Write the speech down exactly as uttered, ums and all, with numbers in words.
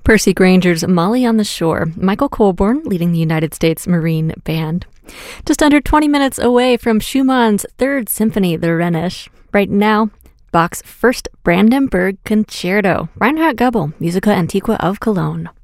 Percy Granger's Molly on the Shore, Michael Colborne leading the United States Marine Band. Just under twenty minutes away from Schumann's Third Symphony, the Rhenish. Right now, Bach's First Brandenburg Concerto, Reinhard Goebel, Musica Antiqua of Cologne.